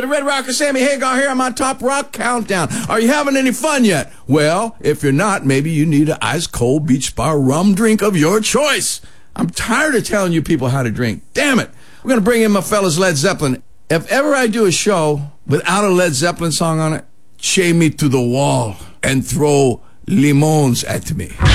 the Red Rocker Sammy Hagar here on my Top Rock Countdown. Are you having any fun yet? Well, if you're not, maybe you need an ice-cold Beach Bar rum drink of your choice. I'm tired of telling you people how to drink. Damn it. We're going to bring in my fellas Led Zeppelin. If ever I do a show without a Led Zeppelin song on it, chain me to the wall and throw limons at me.